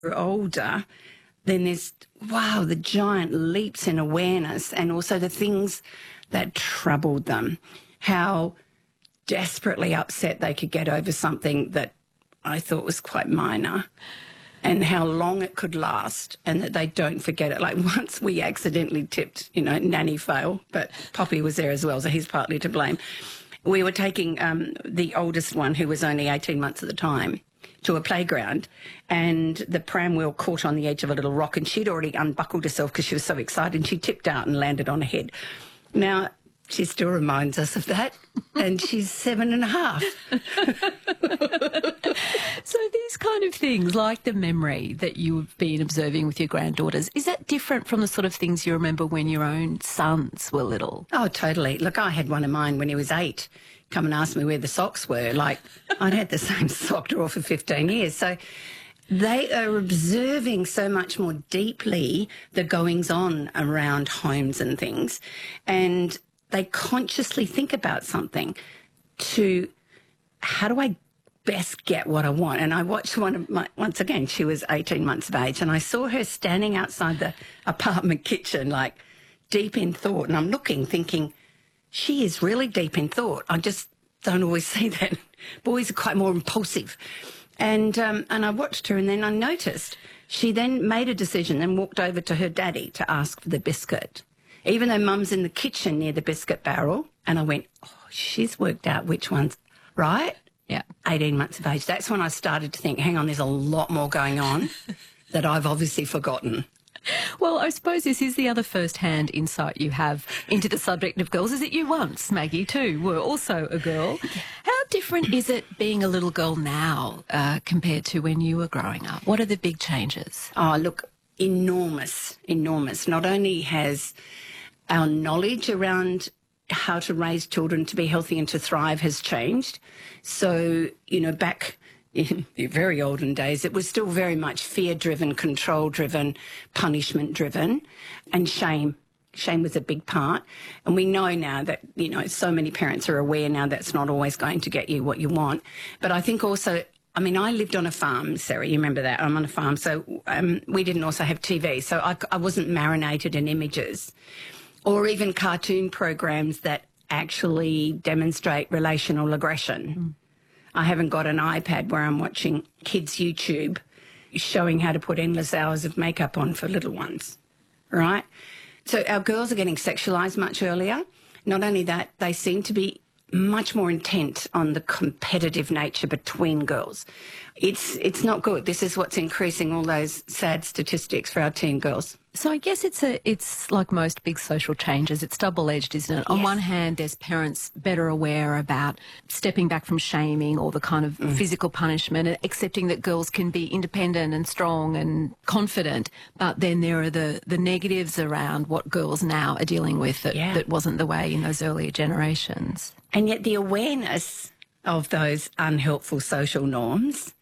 We're older, then there's, wow, the giant leaps in awareness and also the things that troubled them, how desperately upset they could get over something that I thought was quite minor, and how long it could last and that they don't forget it. Like once we accidentally tipped, Nanny fail, but Poppy was there as well, so he's partly to blame. We were taking the oldest one, who was only 18 months at the time, to a playground, and the pram wheel caught on the edge of a little rock, and she'd already unbuckled herself because she was so excited, and she tipped out and landed on her head. Now, she still reminds us of that, and she's 7.5. So these kind of things, like the memory that you've been observing with your granddaughters, is that different from the sort of things you remember when your own sons were little? Oh, totally. Look, I had one of mine when he was 8 come and ask me where the socks were. Like, I'd had the same sock drawer for 15 years. So they are observing so much more deeply the goings-on around homes and things, and they consciously think about something to, how do I best get what I want? And I watched once again, she was 18 months of age, and I saw her standing outside the apartment kitchen, like deep in thought. And I'm looking, thinking, she is really deep in thought. I just don't always see that. Boys are quite more impulsive. And I watched her, and then I noticed she then made a decision and walked over to her daddy to ask for the biscuit, even though Mum's in the kitchen near the biscuit barrel. And I went, oh, she's worked out which one's right. Yeah. 18 months of age. That's when I started to think, hang on, there's a lot more going on that I've obviously forgotten. Well, I suppose this is the other first-hand insight you have into the subject of girls, is that you once, Maggie, too, were also a girl. How different is it being a little girl now compared to when you were growing up? What are the big changes? Oh, look, enormous, enormous. Not only has our knowledge around how to raise children to be healthy and to thrive has changed. So, back in the very olden days, it was still very much fear-driven, control-driven, punishment-driven, and shame. Shame was a big part. And we know now that, so many parents are aware now that's not always going to get you what you want. But I think also, I lived on a farm, Sarah, you remember that? I'm on a farm, so we didn't also have TV, so I wasn't marinated in images or even cartoon programs that actually demonstrate relational aggression. I haven't got an iPad where I'm watching kids' YouTube showing how to put endless hours of makeup on for little ones, right? So our girls are getting sexualised much earlier. Not only that, they seem to be much more intent on the competitive nature between girls. It's not good. This is what's increasing all those sad statistics for our teen girls. So I guess it's like most big social changes, it's double-edged, isn't it? On one hand, there's parents better aware about stepping back from shaming or the kind of physical punishment and accepting that girls can be independent and strong and confident. But then there are the negatives around what girls now are dealing with that wasn't the way in those earlier generations. And yet the awareness of those unhelpful social norms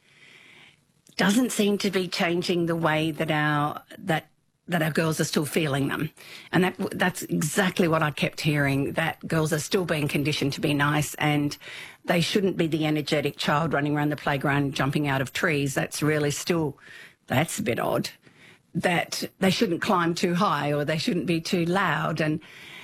doesn't seem to be changing the way that our girls are still feeling them. And that's exactly what I kept hearing, that girls are still being conditioned to be nice and they shouldn't be the energetic child running around the playground jumping out of trees. That's really still, that's a bit odd. That they shouldn't climb too high or they shouldn't be too loud. And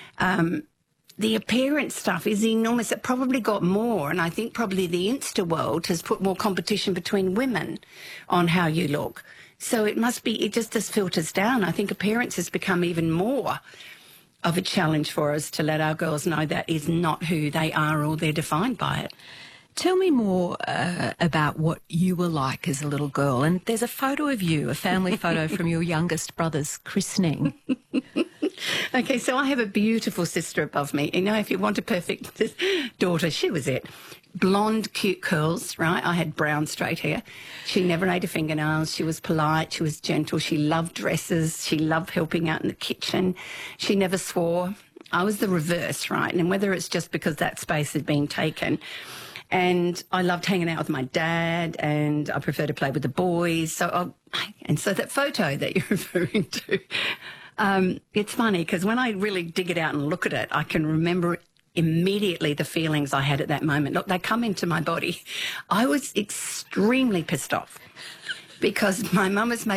the appearance stuff is enormous. It probably got more, and I think probably the Insta world has put more competition between women on how you look. So it just filters down. I think appearance has become even more of a challenge for us to let our girls know that is not who they are or they're defined by it. Tell me more about what you were like as a little girl. And there's a photo of you, a family photo from your youngest brother's christening. Okay, so I have a beautiful sister above me. If you want a perfect daughter, she was it. Blonde, cute curls, right? I had brown, straight hair. She never ate her fingernails. She was polite. She was gentle. She loved dresses. She loved helping out in the kitchen. She never swore. I was the reverse, right? And whether it's just because that space had been taken. And I loved hanging out with my dad, and I prefer to play with the boys. So that photo that you're referring to, it's funny because when I really dig it out and look at it, I can remember immediately the feelings I had at that moment. Look, they come into my body. I was extremely pissed off because my mum has made